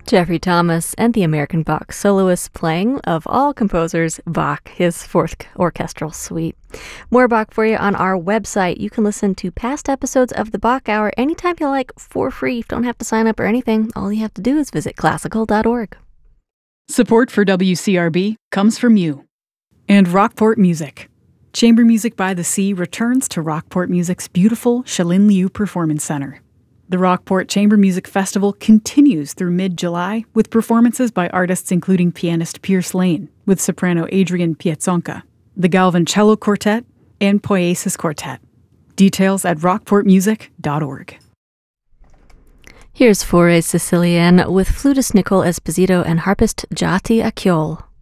Jeffrey Thomas and the American Bach soloist playing, of all composers, Bach, his fourth orchestral suite. More Bach for you on our website. You can listen to past episodes of the Bach Hour anytime you like for free. You don't have to sign up or anything. All you have to do is visit classical.org. Support for WCRB comes from you. And Rockport Music. Chamber Music by the Sea returns to Rockport Music's beautiful Shalin Liu Performance Center. The Rockport Chamber Music Festival continues through mid-July with performances by artists including pianist Pierce Lane with soprano Adrian Piazzonka, the Galvin Cello Quartet, and Poiesis Quartet. Details at rockportmusic.org. Here's Fore Sicilienne with flutist Nicole Esposito and harpist Jati Achiol.